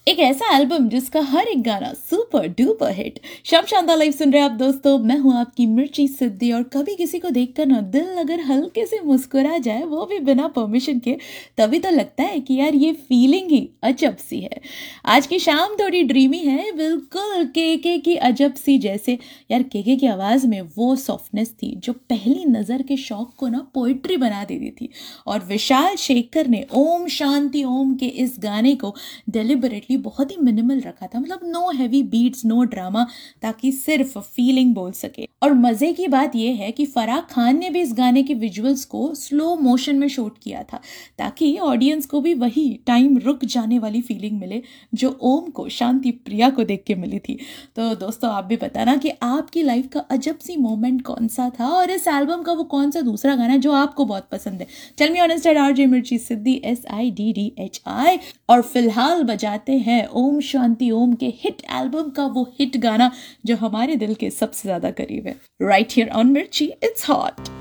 एक ऐसा एल्बम जिसका हर एक गाना सुपर डुपर हिट। शाम शानदार लाइव सुन रहे हैं आप दोस्तों, मैं हूं आपकी मिर्ची सिद्धि। और कभी किसी को देखकर ना दिल अगर हल्के से मुस्कुरा जाए, वो भी बिना परमिशन के, तभी तो लगता है कि यार ये फीलिंग ही अजब सी है। आज की शाम थोड़ी ड्रीमी है, बिल्कुल केके की अजब सी जैसे। यार केके की आवाज में वो सॉफ्टनेस थी जो पहली नजर के शौक को ना पोइट्री बना देती थी। और विशाल शेखर ने ओम शांति ओम के इस गाने को डेलिबरेटली बहुत ही मिनिमल रखा था, मतलब know heavy beats, no drama, ताकि सिर्फ फीलिंग बोल सके। और मजे की बात यह है कि फराह खान ने भी इस गाने के विजुअल्स को स्लो मोशन में शूट किया था, ताकि ऑडियंस को भी वही टाइम रुक जाने वाली फीलिंग मिले जो ओम को शांति प्रिया को देख के मिली थी। तो दोस्तों, आप भी बताना कि आपकी लाइफ का अजब सी मोमेंट कौन सा था, और इस एल्बम का वो कौन सा दूसरा गाना है जो आपको बहुत पसंद है। टेल मी ऑन आरजे मिर्ची सिद्धि SIDDHI। और फिलहाल बजाते हैं ओम शांति ओम के हिट एल्बम का वो हिट गाना जो हमारे दिल के सबसे ज्यादा करीब है। राइट हियर ऑन मिर्ची, इट्स हॉट।